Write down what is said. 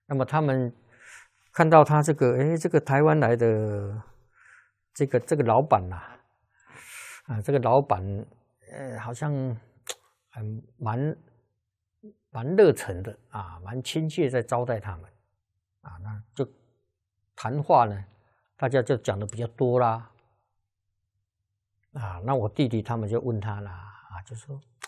那么他们看到他这个，哎，这个台湾来的这个老板呐，这个老板，好像蛮热忱的啊，蛮亲切在招待他们啊，那就谈话呢，大家就讲的比较多啦。啊，那我弟弟他们就问他啦，啊，就说